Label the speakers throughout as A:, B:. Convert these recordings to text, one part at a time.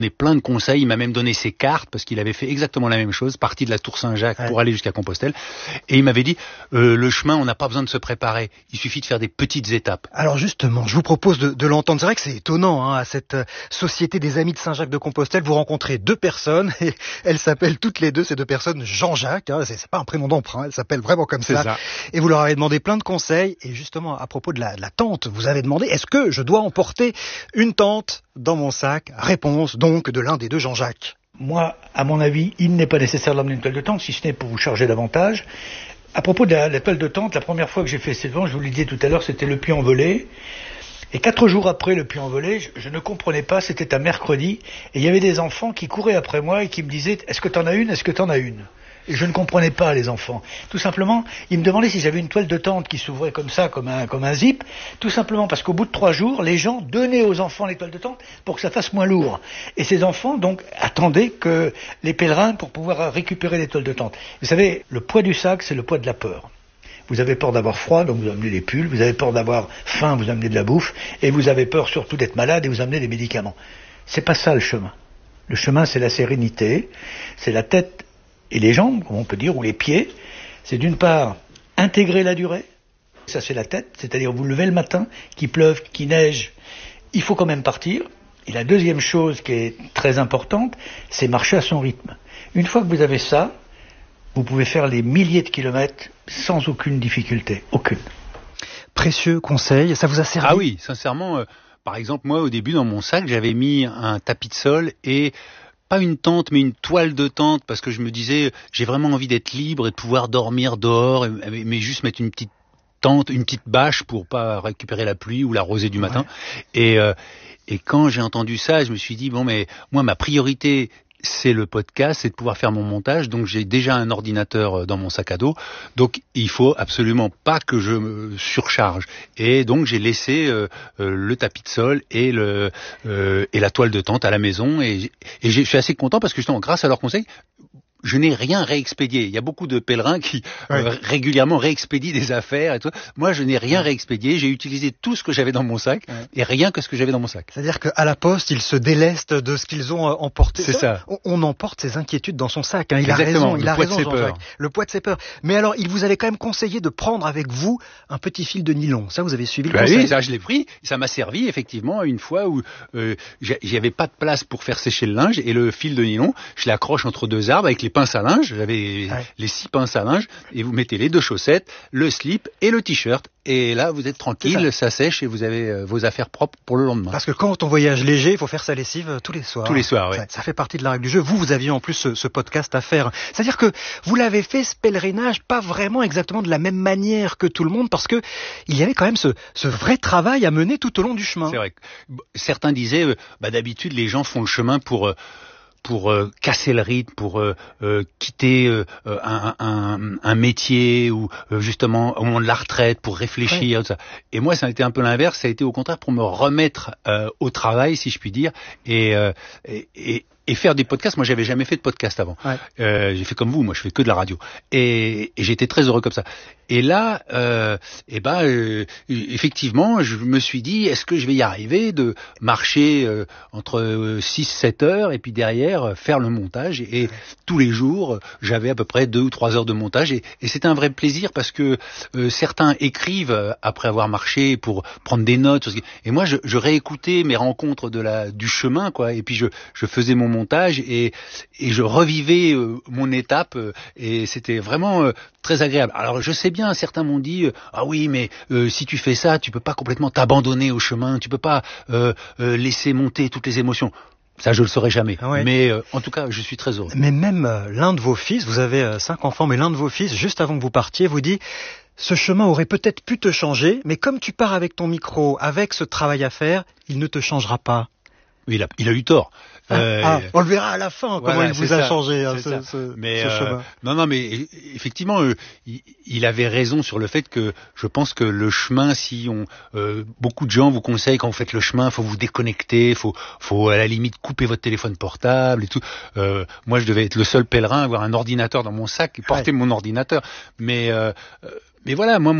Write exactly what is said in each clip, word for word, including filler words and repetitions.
A: donné plein de conseils, il m'a même donné ses cartes parce qu'il avait fait exactement la même chose, parti de la Tour Saint-Jacques ouais. pour aller jusqu'à Compostelle, et il m'avait dit euh, le chemin, on n'a pas besoin de se préparer, il suffit de faire des petites étapes.
B: Alors justement, je vous propose de, de l'entendre. C'est vrai que c'est étonnant, hein, à cette euh, société des Amis de Saint-Jacques de Compostelle, vous rencontrez deux personnes et elles s'appellent toutes les deux, ces deux personnes, Jean-Jacques. Hein, c'est, c'est pas un prénom d'emprunt, elles s'appellent vraiment comme ça.
A: ça.
B: Et vous leur avez demandé plein de conseils. Et justement, à propos de la, de la tente, vous avez demandé est-ce que je dois emporter une tente dans mon sac? Réponse donc de l'un des deux Jean-Jacques.
C: Moi, à mon avis, il n'est pas nécessaire d'emmener une toile de tente, si ce n'est pour vous charger davantage. À propos de la, la toile de tente, la première fois que j'ai fait cet vent, je vous l'ai dit tout à l'heure, c'était le Puy-en-Velay. Et quatre jours après le Puy-en-Velay, je, je ne comprenais pas, c'était un mercredi, et il y avait des enfants qui couraient après moi et qui me disaient « Est-ce que t'en as une? Est-ce que t'en as une ?» Et je ne comprenais pas les enfants. Tout simplement, ils me demandaient si j'avais une toile de tente qui s'ouvrait comme ça, comme un, comme un zip, tout simplement parce qu'au bout de trois jours, les gens donnaient aux enfants les toiles de tente pour que ça fasse moins lourd. Et ces enfants, donc, attendaient que les pèlerins pour pouvoir récupérer les toiles de tente. Vous savez, le poids du sac, c'est le poids de la peur. Vous avez peur d'avoir froid, donc vous amenez des pulls. Vous avez peur d'avoir faim, vous amenez de la bouffe. Et vous avez peur surtout d'être malade et vous amenez des médicaments. C'est pas ça le chemin. Le chemin, c'est la sérénité, c'est la tête et les jambes, comme on peut dire, ou les pieds. C'est d'une part intégrer la durée. Ça, c'est la tête, c'est-à-dire vous levez le matin, qu'il pleuve, qu'il neige, il faut quand même partir. Et la deuxième chose qui est très importante, c'est marcher à son rythme. Une fois que vous avez ça, vous pouvez faire les milliers de kilomètres sans aucune difficulté, aucune.
B: Précieux conseil, ça vous a servi?
A: Ah oui, sincèrement, euh, par exemple, moi au début dans mon sac, j'avais mis un tapis de sol et pas une tente, mais une toile de tente, parce que je me disais, j'ai vraiment envie d'être libre et de pouvoir dormir dehors, mais juste mettre une petite tente, une petite bâche pour pas récupérer la pluie ou la rosée du matin. Ouais. Et, euh, et quand j'ai entendu ça, je me suis dit, bon, mais moi, ma priorité, c'est le podcast, c'est de pouvoir faire mon montage. Donc j'ai déjà un ordinateur dans mon sac à dos. Donc il faut absolument pas que je me surcharge. Et donc j'ai laissé euh, euh, le tapis de sol et le euh, et la toile de tente à la maison. Et, et je suis assez content parce que justement, grâce à leurs conseils, je n'ai rien réexpédié. Il y a beaucoup de pèlerins qui oui. euh, régulièrement réexpédient des affaires et tout. Moi, je n'ai rien réexpédié. J'ai utilisé tout ce que j'avais dans mon sac oui. et rien que ce que j'avais dans mon sac.
B: C'est-à-dire qu'à la poste, ils se délestent de ce qu'ils ont emporté.
A: C'est ça.
B: On, on emporte ses inquiétudes dans son sac. Hein. Il
A: Exactement.
B: a raison. Il
A: le
B: a
A: poids
B: raison,
A: de ses
B: Jean-Jacques.
A: peurs.
B: Le poids de ses peurs. Mais alors, il vous avait quand même conseillé de prendre avec vous un petit fil de nylon. Ça, vous avez suivi le
A: bah
B: conseil?
A: Oui, ça, je l'ai pris. Ça m'a servi effectivement une fois où euh, j'avais pas de place pour faire sécher le linge et le fil de nylon, je l'accroche entre deux arbres avec les pinces à linge. J'avais Ouais. les six pinces à linge et vous mettez les deux chaussettes, le slip et le t-shirt et là vous êtes tranquille, ça. ça sèche et vous avez euh, vos affaires propres pour le lendemain.
B: Parce que quand on voyage léger, il faut faire sa lessive euh, tous les soirs.
A: Tous les soirs, oui.
B: Ça, ça fait partie de la règle du jeu. Vous, vous aviez en plus ce, ce podcast à faire. C'est-à-dire que vous l'avez fait ce pèlerinage pas vraiment exactement de la même manière que tout le monde parce que il y avait quand même ce, ce vrai travail à mener tout au long du chemin.
A: C'est vrai. Certains disaient, euh, bah, d'habitude les gens font le chemin pour euh, pour euh, casser le rythme, pour euh, euh, quitter euh, un, un, un métier ou euh, justement au moment de la retraite, pour réfléchir. Ouais. Tout ça. Et moi, ça a été un peu l'inverse. Ça a été au contraire pour me remettre euh, au travail, si je puis dire, et, euh, et, et et faire des podcasts. Moi, j'avais jamais fait de podcast avant. Ouais. Euh, j'ai fait comme vous. Moi, je fais que de la radio. Et, et j'étais très heureux comme ça. Et là, euh, et ben, euh, effectivement, je me suis dit, est-ce que je vais y arriver de marcher euh, entre six sept heures et puis derrière euh, faire le montage. Et, et tous les jours, j'avais à peu près deux ou trois heures de montage. Et, et c'était un vrai plaisir parce que euh, certains écrivent après avoir marché pour prendre des notes. Et moi, je, je réécoutais mes rencontres de la du chemin, quoi. Et puis je, je faisais mon montage et, et je revivais euh, mon étape euh, et c'était vraiment euh, très agréable. Alors je sais bien, certains m'ont dit euh, ah oui mais euh, si tu fais ça, tu peux pas complètement t'abandonner au chemin, tu peux pas euh, euh, laisser monter toutes les émotions. Ça, je le saurais jamais. Ah ouais. Mais euh, en tout cas, je suis très heureux.
B: Mais même euh, l'un de vos fils, vous avez euh, cinq enfants, mais l'un de vos fils, juste avant que vous partiez, vous dit ce chemin aurait peut-être pu te changer, mais comme tu pars avec ton micro, avec ce travail à faire, il ne te changera pas.
A: Il a, il a eu tort.
B: Ah, euh, ah, on le verra à la fin, voilà, comment il vous a
A: ça,
B: changé hein, ce, ce,
A: mais,
B: ce
A: euh,
B: chemin.
A: Non, non, mais effectivement, euh, il, il avait raison sur le fait que je pense que le chemin, si on, euh, beaucoup de gens vous conseillent quand vous faites le chemin, faut vous déconnecter, faut, faut à la limite couper votre téléphone portable et tout. Euh, moi, je devais être le seul pèlerin à avoir un ordinateur dans mon sac et porter ouais. mon ordinateur. Mais, euh, mais voilà, moi, mon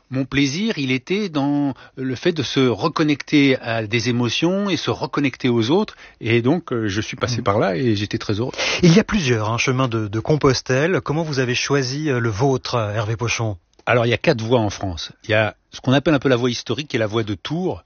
A: mon plaisir, il était dans le fait de se reconnecter à des émotions et se reconnecter aux autres. Et donc, euh, je suis passé mmh. par là et j'étais très heureux.
B: Il y a plusieurs hein, chemins de, de Compostelle. Comment vous avez choisi le vôtre, Hervé Pochon ?
A: Alors, il y a quatre voies en France. Il y a ce qu'on appelle un peu la voie historique, qui est la voie de Tours,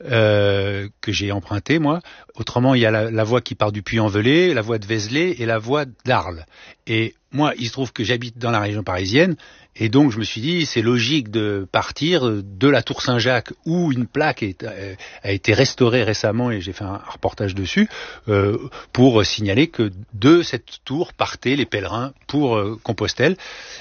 A: Euh, que j'ai emprunté moi. Autrement, il y a la, la voie qui part du Puy-en-Velay, la voie de Vézelay et la voie d'Arles. Et moi, il se trouve que j'habite dans la région parisienne, et donc je me suis dit, c'est logique de partir de la Tour Saint-Jacques, où une plaque est, euh, a été restaurée récemment, et j'ai fait un reportage dessus, euh, pour signaler que de cette tour partaient les pèlerins pour euh, Compostelle.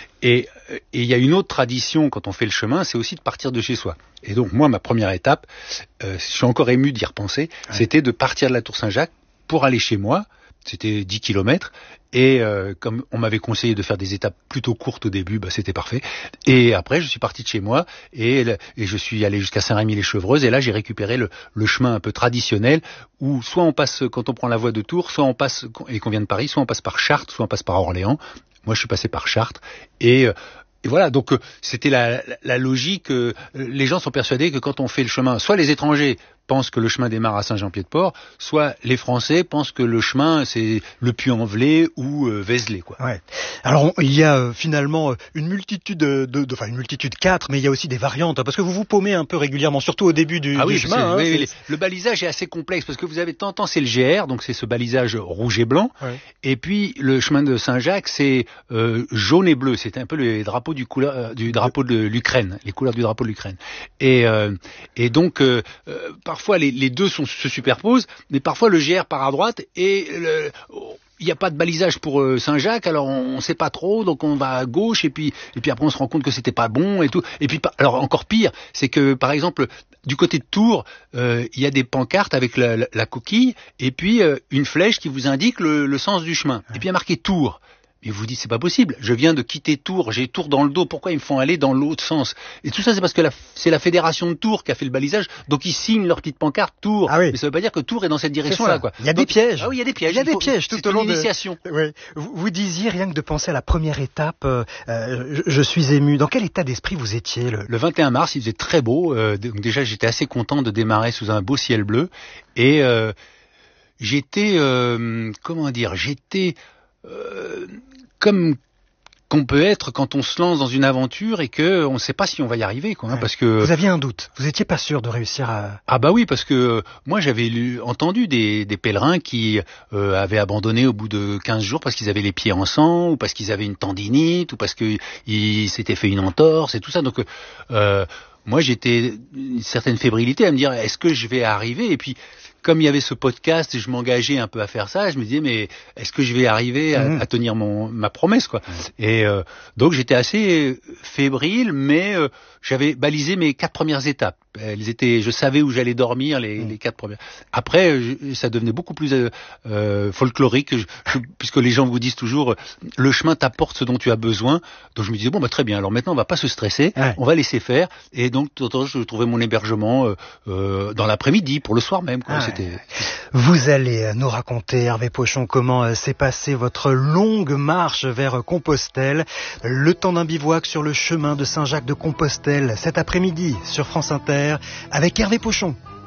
A: Et il y a une autre tradition quand on fait le chemin, c'est aussi de partir de chez soi. Et donc moi, ma première étape, euh, je suis encore ému d'y repenser, ouais. c'était de partir de la Tour Saint-Jacques pour aller chez moi. C'était dix kilomètres. Et euh, comme on m'avait conseillé de faire des étapes plutôt courtes au début, bah, c'était parfait. Et après, je suis parti de chez moi et, et je suis allé jusqu'à Saint-Rémy-les-Chevreuses. Et là, j'ai récupéré le, le chemin un peu traditionnel où soit on passe, quand on prend la voie de Tours, soit on passe, et qu'on vient de Paris, soit on passe par Chartres, soit on passe par Orléans. Moi, je suis passé par Chartres et... Euh, Et voilà, donc euh, c'était la, la, la logique. Euh, les gens sont persuadés que quand on fait le chemin, soit les étrangers pensent que le chemin démarre à Saint-Jean-Pied-de-Port, soit les Français pensent que le chemin c'est le Puy-en-Velay ou euh, Vézelay, quoi.
B: Ouais. Alors on, il y a euh, finalement une multitude de, de, de, enfin une multitude quatre, mais il y a aussi des variantes, hein, parce que vous vous paumez un peu régulièrement, surtout au début du,
A: ah oui,
B: du chemin. Hein,
A: oui, oui, le balisage est assez complexe parce que vous avez de temps en temps c'est le G R, donc c'est ce balisage rouge et blanc, ouais. Et puis le chemin de Saint-Jacques c'est euh, jaune et bleu, c'était un peu le drapeau du couleur euh, du drapeau de l'Ukraine, les couleurs du drapeau de l'Ukraine. Et euh, et donc euh, euh, parfois les, les deux sont, se superposent, mais parfois le G R part à droite et le, il n'y a pas de balisage pour euh, Saint-Jacques, alors on ne sait pas trop, donc on va à gauche et puis et puis après on se rend compte que c'était pas bon et tout. Et puis alors encore pire, c'est que par exemple du côté de Tours, euh, il y a des pancartes avec la, la, la coquille et puis euh, une flèche qui vous indique le, le sens du chemin. Et puis il y a marqué Tours. Et vous dites, c'est pas possible, je viens de quitter Tours, j'ai Tours dans le dos, pourquoi ils me font aller dans l'autre sens? Et tout ça, c'est parce que la, c'est la fédération de Tours qui a fait le balisage, donc ils signent leur petite pancarte Tours.
B: Ah oui.
A: Mais ça veut pas dire que Tours est dans cette direction-là, quoi.
B: Il y a
A: donc,
B: des pièges.
A: Ah oui, il y a des pièges.
B: Il y a des
A: faut,
B: pièges tout au long de
A: l'initiation.
B: Oui. Vous, vous disiez, rien que de penser à la première étape, euh, je, je suis ému. Dans quel état d'esprit vous étiez le...
A: le vingt et un mars, il faisait très beau, euh, donc déjà j'étais assez content de démarrer sous un beau ciel bleu, et euh, j'étais, euh, comment dire, j'étais euh, comme qu'on peut être quand on se lance dans une aventure et que on ne sait pas si on va y arriver, quoi, hein,
B: ouais.
A: parce que
B: vous aviez un doute, vous étiez pas sûr de réussir à...
A: Ah bah oui, parce que moi j'avais lu, entendu des, des pèlerins qui euh, avaient abandonné au bout de quinze jours parce qu'ils avaient les pieds en sang, ou parce qu'ils avaient une tendinite, ou parce qu'ils s'étaient fait une entorse et tout ça, donc euh, moi j'étais une certaine fébrilité à me dire, est-ce que je vais arriver? Et puis comme il y avait ce podcast, je m'engageais un peu à faire ça. Je me disais, mais est-ce que je vais arriver à, mmh. à tenir mon ma promesse, quoi. Mmh. Et euh, donc j'étais assez fébrile, mais euh, j'avais balisé mes quatre premières étapes. Elles étaient, je savais où j'allais dormir les, mmh. les quatre premières. Après, je, ça devenait beaucoup plus euh, euh, folklorique, je, je, puisque les gens vous disent toujours, le chemin t'apporte ce dont tu as besoin. Donc je me disais, bon bah très bien. Alors maintenant, on va pas se stresser, ouais. on va laisser faire. Et donc, je trouvais mon hébergement euh, euh, dans l'après-midi pour le soir même, quoi. Ah. C'était...
B: Vous allez nous raconter, Hervé Pochon, comment s'est passée votre longue marche vers Compostelle, le temps d'un bivouac sur le chemin de Saint-Jacques de Compostelle cet après-midi sur France Inter avec Hervé Pochon.